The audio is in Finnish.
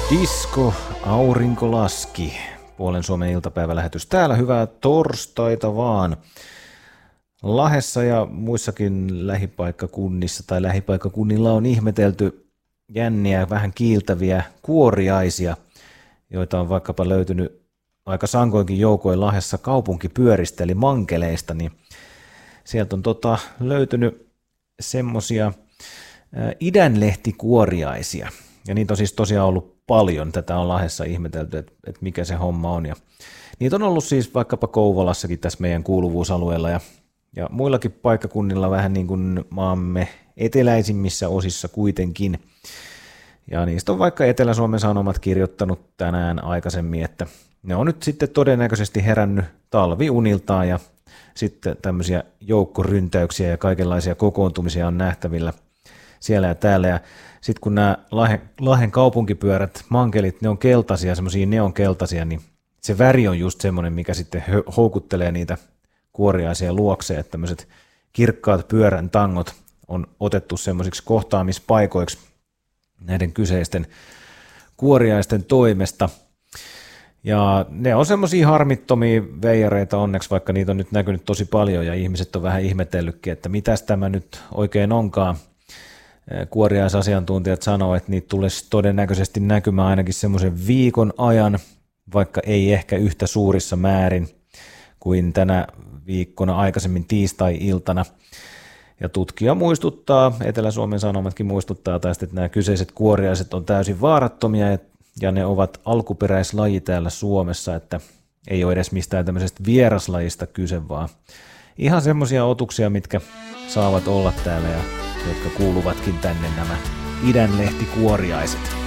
Disko, aurinko laski. Puolen Suomen iltapäivälähetys täällä. Hyvää torstaita vaan. Lahdessa ja muissakin lähipaikkakunnissa tai lähipaikkakunnilla on ihmetelty jänniä, vähän kiiltäviä kuoriaisia, joita on vaikkapa löytynyt aika sankoinkin joukoin Lahdessa kaupunkipyöristä eli mankeleista, niin sieltä on löytynyt semmosia idänlehtikuoriaisia. Ja niitä on siis tosiaan ollut paljon. Tätä on Lahdessa ihmetelty, että mikä se homma on. Ja niitä on ollut siis vaikkapa Kouvolassakin tässä meidän kuuluvuusalueella ja muillakin paikkakunnilla vähän niin kuin maamme eteläisimmissä osissa kuitenkin. Ja niistä on vaikka Etelä-Suomen Sanomat kirjoittanut tänään aikaisemmin, että ne on nyt sitten todennäköisesti herännyt talviuniltaan ja sitten tämmöisiä joukkoryntäyksiä ja kaikenlaisia kokoontumisia on nähtävillä siellä ja täällä. Ja sitten kun nämä Lahden kaupunkipyörät, mankelit, ne on keltaisia, semmoisia neonkeltaisia, niin se väri on just semmoinen, mikä sitten houkuttelee niitä kuoriaisia luokseen, että tämmöiset kirkkaat pyörän tangot on otettu semmoisiksi kohtaamispaikoiksi näiden kyseisten kuoriaisten toimesta. Ja ne on semmoisia harmittomia veijareita onneksi, vaikka niitä on nyt näkynyt tosi paljon ja ihmiset on vähän ihmetellytkin, että mitäs tämä nyt oikein onkaan. Kuoriaisasiantuntijat sanoo, että niitä tulisi todennäköisesti näkymään ainakin semmoisen viikon ajan, vaikka ei ehkä yhtä suurissa määrin kuin tänä viikkona aikaisemmin tiistai-iltana. Ja tutkija muistuttaa, Etelä-Suomen Sanomatkin muistuttaa tästä, että nämä kyseiset kuoriaiset on täysin vaarattomia ja ne ovat alkuperäislaji täällä Suomessa, että ei ole edes mistään tämmöisestä vieraslajista kyse, vaan ihan semmoisia otuksia, mitkä saavat olla täällä ja jotka kuuluvatkin tänne nämä idänlehtikuoriaiset.